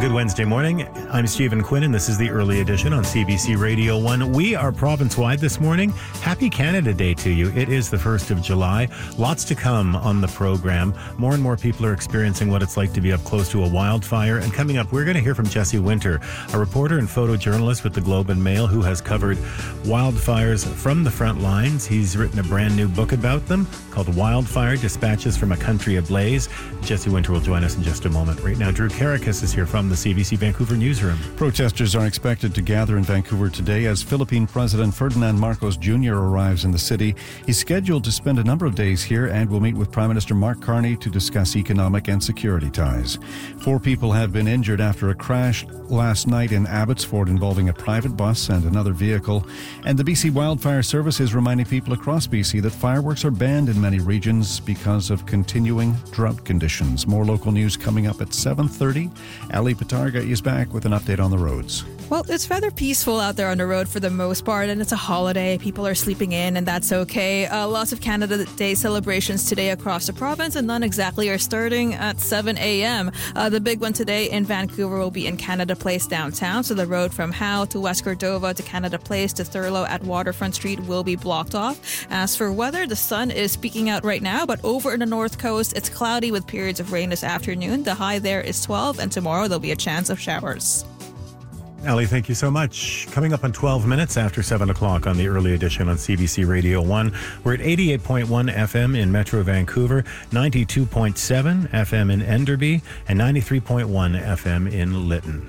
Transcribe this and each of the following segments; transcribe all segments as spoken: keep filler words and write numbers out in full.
Good Wednesday morning. I'm Stephen Quinn, and this is the early edition on C B C Radio one. We are province-wide this morning. Happy Canada Day to you. It is the first of July. Lots to come on the program. More and more people are experiencing what it's like to be up close to a wildfire. And coming up, we're going to hear from Jesse Winter, a reporter and photojournalist with the Globe and Mail who has covered wildfires from the front lines. He's written a brand new book about them called Wildfire: Dispatches from a Country Ablaze. Jesse Winter will join us in just a moment. Right now, Drew Karakis is here from the C B C Vancouver newsroom. Protesters are expected to gather in Vancouver today as Philippine President Ferdinand Marcos Junior arrives in the city. He's scheduled to spend a number of days here and will meet with Prime Minister Mark Carney to discuss economic and security ties. Four people have been injured after a crash last night in Abbotsford involving a private bus and another vehicle. And the B C Wildfire Service is reminding people across B C that fireworks are banned in many regions because of continuing drought conditions. More local news coming up at seven thirty. Ali Patarga is back with an update on the roads. Well, it's rather peaceful out there on the road for the most part, and it's a holiday. People are sleeping in, and that's okay. Uh, lots of Canada Day celebrations today across the province, and none exactly are starting at seven a.m. Uh, the big one today in Vancouver will be in Canada Place downtown, so the road from Howe to West Cordova to Canada Place to Thurlow at Waterfront Street will be blocked off. As for weather, the sun is peeking out right now, but over in the north coast, it's cloudy with periods of rain this afternoon. The high there is twelve, and tomorrow there'll be a chance of showers. Ali, thank you so much. Coming up on twelve minutes after seven o'clock on the early edition on C B C Radio one. We're at eighty-eight point one F M in Metro Vancouver, ninety-two point seven F M in Enderby, and ninety-three point one F M in Lytton.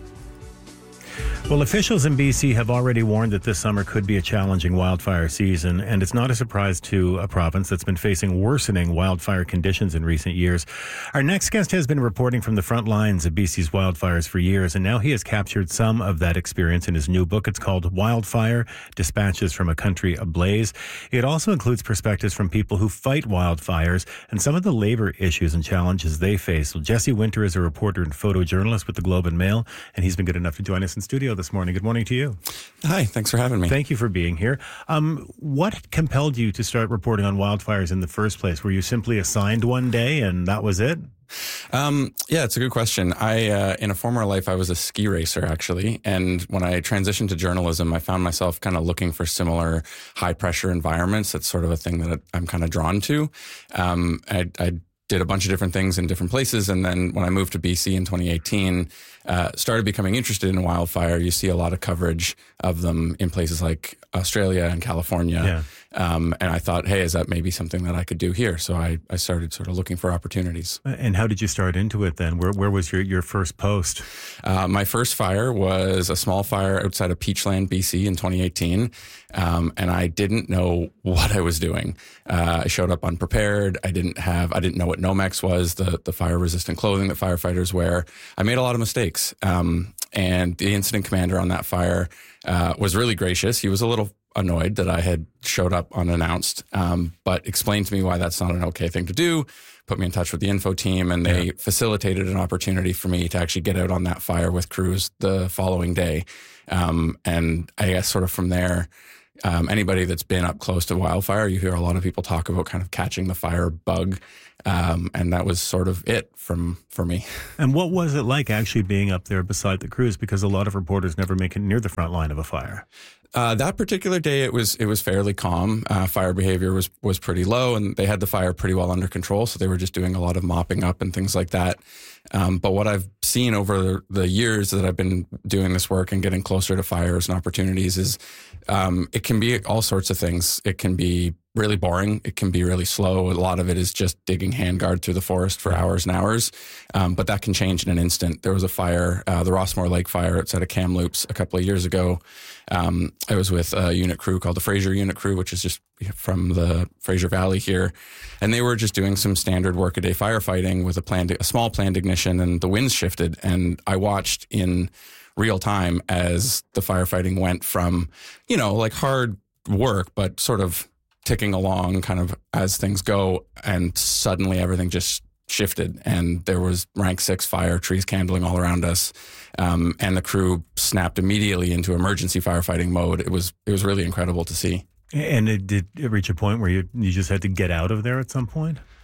Well, officials in B C have already warned that this summer could be a challenging wildfire season, and it's not a surprise to a province that's been facing worsening wildfire conditions in recent years. Our next guest has been reporting from the front lines of B C's wildfires for years, and now he has captured some of that experience in his new book. It's called Wildfire: Dispatches from a Country Ablaze. It also includes perspectives from people who fight wildfires and some of the labor issues and challenges they face. Well, Jesse Winter is a reporter and photojournalist with the Globe and Mail, and he's been good enough to join us in studio this morning. Good morning to you. Hi, thanks for having me. Thank you for being here. Um, what compelled you to start reporting on wildfires in the first place? Were you simply assigned one day and that was it? Um, yeah, it's a good question. I, uh, in a former life, I was a ski racer, actually. And when I transitioned to journalism, I found myself kind of looking for similar high pressure environments. That's sort of a thing that I'm kind of drawn to. Um, I, I did a bunch of different things in different places. And then when I moved to B C in twenty eighteen, uh, started becoming interested in wildfire. You see a lot of coverage of them in places like Australia and California. Yeah. Um, and I thought, hey, is that maybe something that I could do here? So I, I started sort of looking for opportunities. And how did you start into it then? Where where was your, your first post? Uh, my first fire was a small fire outside of Peachland, B C in twenty eighteen. Um, and I didn't know what I was doing. Uh, I showed up unprepared. I didn't have, I didn't know what Nomex was, the, the fire resistant clothing that firefighters wear. I made a lot of mistakes. Um, and the incident commander on that fire uh, was really gracious. He was a little annoyed that I had showed up unannounced, um, but explained to me why that's not an okay thing to do, put me in touch with the info team, and they yeah. facilitated an opportunity for me to actually get out on that fire with crews the following day. Um, and I guess sort of from there, um, anybody that's been up close to wildfire, you hear a lot of people talk about kind of catching the fire bug. Um, and that was sort of it from for me. And what was it like actually being up there beside the crews? Because a lot of reporters never make it near the front line of a fire. Uh, that particular day, it was it was fairly calm. Uh, fire behavior was was pretty low, and they had the fire pretty well under control. So they were just doing a lot of mopping up and things like that. Um, but what I've seen over the years that I've been doing this work and getting closer to fires and opportunities is um, it can be all sorts of things. It can be really boring. It can be really slow. A lot of it is just digging handguard through the forest for hours and hours. Um, but that can change in an instant. There was a fire, uh, the Rossmore Lake fire outside of Kamloops a couple of years ago. Um, I was with a unit crew called the Fraser Unit Crew, which is just from the Fraser Valley here. And they were just doing some standard workaday firefighting with a planned, a small planned ignition, and the winds shifted. And I watched in real time as the firefighting went from, you know, like hard work, but sort of ticking along kind of as things go, and suddenly everything just shifted, and there was rank six fire, trees candling all around us, um, and the crew snapped immediately into emergency firefighting mode. It was it was really incredible to see. And it did it reach a point where you you just had to get out of there at some point?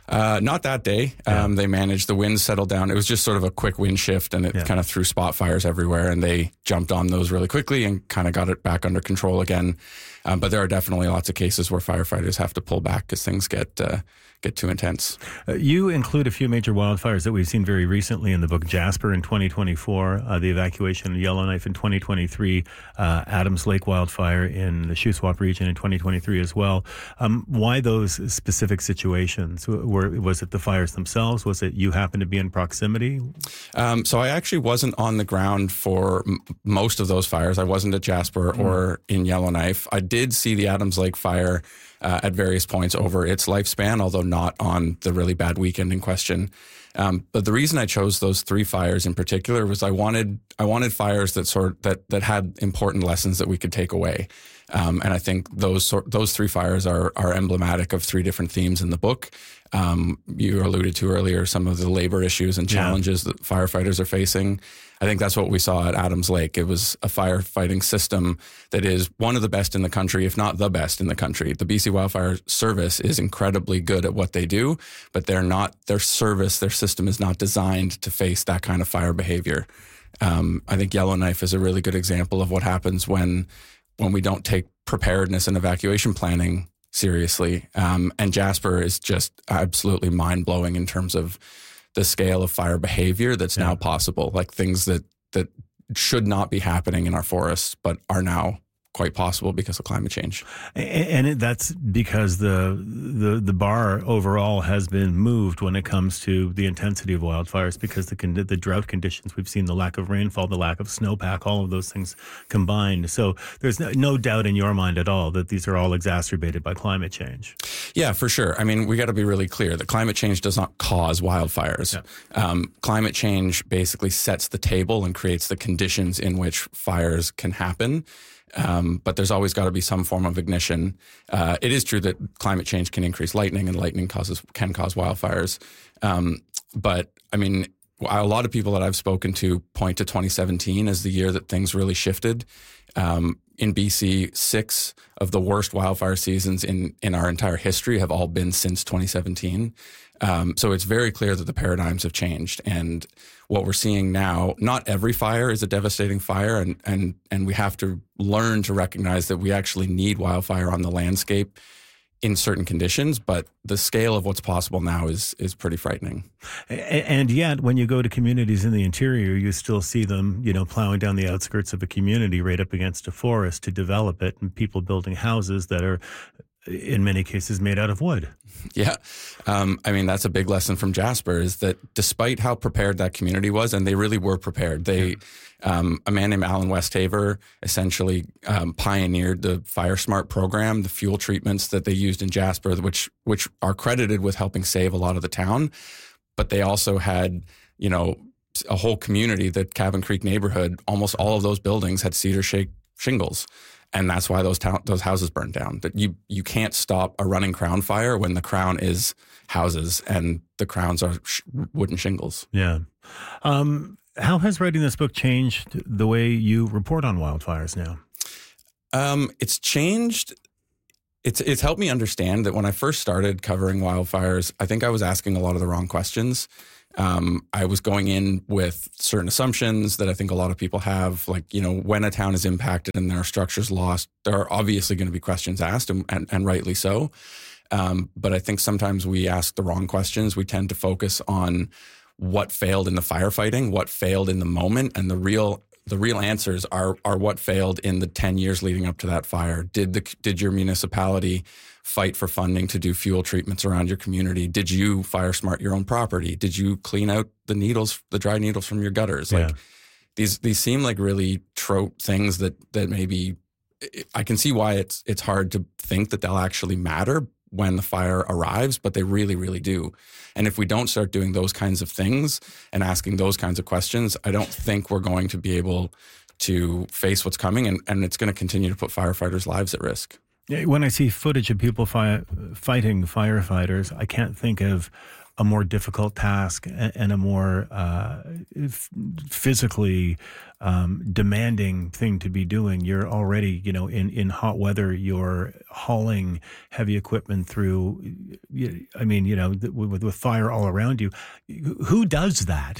Uh, not that day. Yeah. Um, they managed, the winds settled down. It was just sort of a quick wind shift, and it Yeah. kind of threw spot fires everywhere, and they jumped on those really quickly and kind of got it back under control again. Um, but there are definitely lots of cases where firefighters have to pull back because things get uh, get too intense. Uh, you include a few major wildfires that we've seen very recently in the book. Jasper in twenty twenty-four, uh, the evacuation of Yellowknife in twenty twenty-three, uh, Adams Lake wildfire in the Shuswap region in twenty twenty-three as well. Um, why those specific situations? Were, was it the fires themselves? Was it you happened to be in proximity? Um, so I actually wasn't on the ground for m- most of those fires. I wasn't at Jasper mm. or in Yellowknife. I did see the Adams Lake fire uh, at various points over its lifespan, although not on the really bad weekend in question. Um, but the reason I chose those three fires in particular was I wanted I wanted fires that sort that that had important lessons that we could take away. Um, and I think those sort, those three fires are are emblematic of three different themes in the book. Um, you alluded to earlier some of the labor issues and challenges yeah. that firefighters are facing. I think that's what we saw at Adams Lake. It was a firefighting system that is one of the best in the country, if not the best in the country. The B C Wildfire Service is incredibly good at what they do, but they're not, their service, their system is not designed to face that kind of fire behavior. Um, I think Yellowknife is a really good example of what happens when when we don't take preparedness and evacuation planning seriously. Um, and Jasper is just absolutely mind-blowing in terms of the scale of fire behavior that's yeah. now possible, like things that, that should not be happening in our forests, but are now quite possible because of climate change. And it, that's because the, the the bar overall has been moved when it comes to the intensity of wildfires, because the the drought conditions we've seen, the lack of rainfall, the lack of snowpack, all of those things combined. So there's no, no doubt in your mind at all that these are all exacerbated by climate change. Yeah, for sure. I mean, we got to be really clear that climate change does not cause wildfires. Yeah. Um, climate change basically sets the table and creates the conditions in which fires can happen. Um, but there's always got to be some form of ignition. Uh, it is true that climate change can increase lightning, and lightning causes can cause wildfires. Um, but I mean, a lot of people that I've spoken to point to twenty seventeen as the year that things really shifted. Um, in B C, six of the worst wildfire seasons in, in our entire history have all been since twenty seventeen. Um, so it's very clear that the paradigms have changed. And what we're seeing now, not every fire is a devastating fire. And, and, and we have to learn to recognize that we actually need wildfire on the landscape in certain conditions, but the scale of what's possible now is is pretty frightening. And yet, when you go to communities in the interior, you still see them, you know, plowing down the outskirts of a community right up against a forest to develop it, and people building houses that are, in many cases, made out of wood. Yeah. Um, I mean, that's a big lesson from Jasper, is that despite how prepared that community was, and they really were prepared, they, um, a man named Alan Westhaver essentially um, pioneered the Fire Smart program, the fuel treatments that they used in Jasper, which which are credited with helping save a lot of the town. But they also had, you know, a whole community, the Cabin Creek neighborhood, almost all of those buildings had cedar shake shingles. And that's why those town, those houses burned down. That you you can't stop a running crown fire when the crown is houses and the crowns are sh- wooden shingles. Yeah. Um, how has writing this book changed the way you report on wildfires now? Um, it's changed. It's it's helped me understand that when I first started covering wildfires, I think I was asking a lot of the wrong questions. Um, I was going in with certain assumptions that I think a lot of people have, like, you know, when a town is impacted and there are structures lost, there are obviously going to be questions asked, and, and, and rightly so. Um, but I think sometimes we ask the wrong questions. We tend to focus on what failed in the firefighting, what failed in the moment, and the real the real answers are are what failed in the ten years leading up to that fire. Did the did your municipality fight for funding to do fuel treatments around your community? Did you fire smart your own property? Did you clean out the needles, the dry needles from your gutters? Yeah. Like these these seem like really trope things that that maybe I can see why it's it's hard to think that they'll actually matter when the fire arrives, but they really, really do. And if we don't start doing those kinds of things and asking those kinds of questions, I don't think we're going to be able to face what's coming, and, and it's going to continue to put firefighters' lives at risk. When I see footage of people fi- fighting firefighters, I can't think of a more difficult task and, and a more uh, f- physically um, demanding thing to be doing. You're already, you know, in, in hot weather, you're hauling heavy equipment through, I mean, you know, with, with fire all around you. Who does that?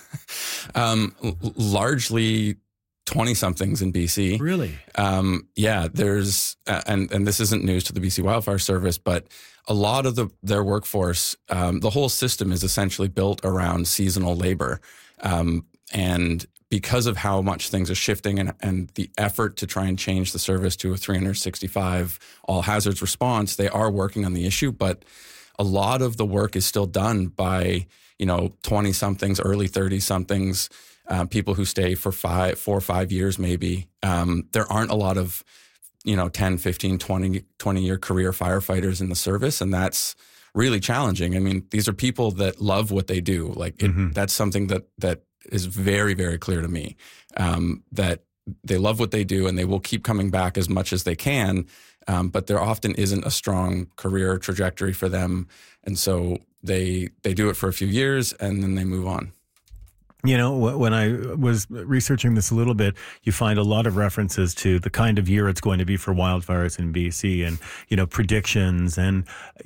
um, l- largely twenty-somethings in B C. Really? Um, yeah, there's, uh, and, and this isn't news to the B C Wildfire Service, but a lot of the their workforce, um, the whole system is essentially built around seasonal labor. Um, and because of how much things are shifting and, and the effort to try and change the service to a three hundred sixty-five all hazards response, they are working on the issue, but a lot of the work is still done by, you know, twenty-somethings, early thirty-somethings, uh, people who stay for five, four or five years maybe. Um, there aren't a lot of, you know, ten, fifteen, twenty, twenty-year career firefighters in the service, and that's really challenging. I mean, these are people that love what they do. Like, it, mm-hmm. that's something that that is very, very clear to me, um, that they love what they do and they will keep coming back as much as they can. Um, but there often isn't a strong career trajectory for them. And so they they do it for a few years and then they move on. You know, when I was researching this a little bit, you find a lot of references to the kind of year it's going to be for wildfires in B C and, you know, predictions. And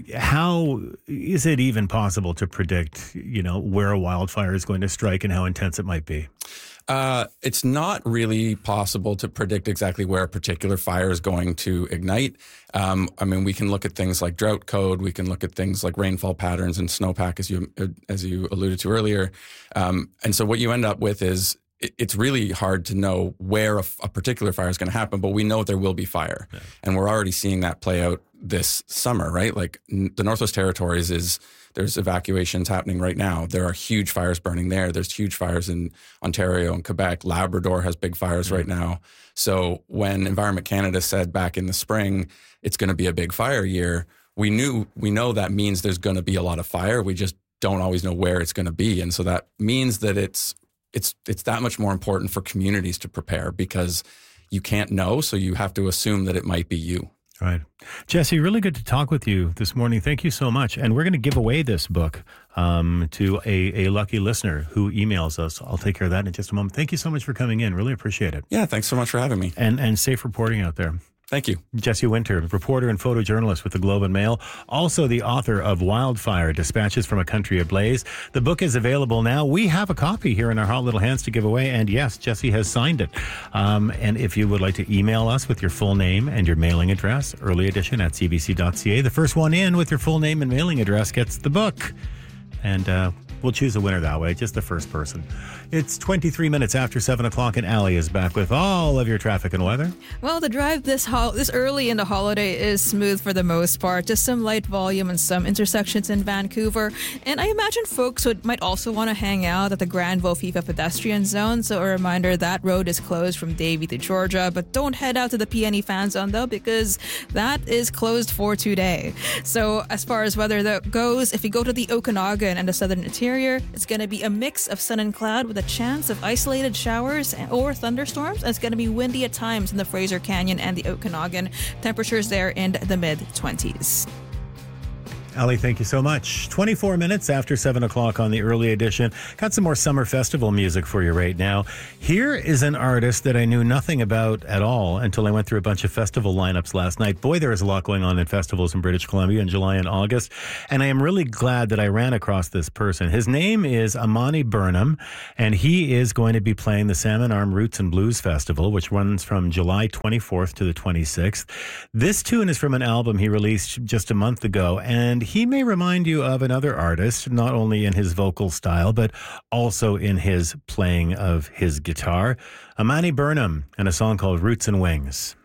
how is it even possible to predict, you know, where a wildfire is going to strike and how intense it might be? Uh, it's not really possible to predict exactly where a particular fire is going to ignite. Um, I mean, we can look at things like drought code. We can look at things like rainfall patterns and snowpack, as you as you alluded to earlier. Um, and so what you end up with is it, it's really hard to know where a, a particular fire is going to happen, but we know there will be fire. Yeah. And we're already seeing that play out this summer, right? Like n- the Northwest Territories is... There's evacuations happening right now. There are huge fires burning there. There's huge fires in Ontario and Quebec. Labrador has big fires mm-hmm. right now. So when Environment Canada said back in the spring, it's going to be a big fire year, we knew, we know that means there's going to be a lot of fire. We just don't always know where it's going to be. And so that means that it's, it's, it's that much more important for communities to prepare because you can't know. So you have to assume that it might be you. Right. Jesse, really good to talk with you this morning. Thank you so much. And we're going to give away this book um, to a, a lucky listener who emails us. I'll take care of that in just a moment. Thank you so much for coming in. Really appreciate it. Yeah, thanks so much for having me. And and safe reporting out there. Thank you. Jesse Winter, reporter and photojournalist with the Globe and Mail, also the author of Wildfire, Dispatches from a Country Ablaze. The book is available now. We have a copy here in our hot little hands to give away, and yes, Jesse has signed it. Um, and if you would like to email us with your full name and your mailing address, early edition at c b c dot c a. The first one in with your full name and mailing address gets the book. And uh, we'll choose a winner that way, just the first person. It's twenty-three minutes after seven o'clock, and Allie is back with all of your traffic and weather. Well, the drive this ho- this early in the holiday is smooth for the most part. Just some light volume in some intersections in Vancouver. And I imagine folks would might also want to hang out at the Granville FIFA pedestrian zone. So a reminder, that road is closed from Davie to Georgia. But don't head out to the P N E fan zone, though, because that is closed for today. So as far as weather that goes, if you go to the Okanagan and the southern interior, it's going to be a mix of sun and cloud with a chance of isolated showers or thunderstorms. And it's going to be windy at times in the Fraser Canyon and the Okanagan. Temperatures there in the mid-twenties. Ali, thank you so much. twenty-four minutes after seven o'clock on the early edition. Got some more summer festival music for you right now. Here is an artist that I knew nothing about at all until I went through a bunch of festival lineups last night. Boy, there is a lot going on in festivals in British Columbia in July and August. And I am really glad that I ran across this person. His name is Amani Burnham, and he is going to be playing the Salmon Arm Roots and Blues Festival, which runs from July twenty-fourth to the twenty-sixth. This tune is from an album he released just a month ago, and he may remind you of another artist, not only in his vocal style, but also in his playing of his guitar. Amani Burnham and a song called Roots and Wings.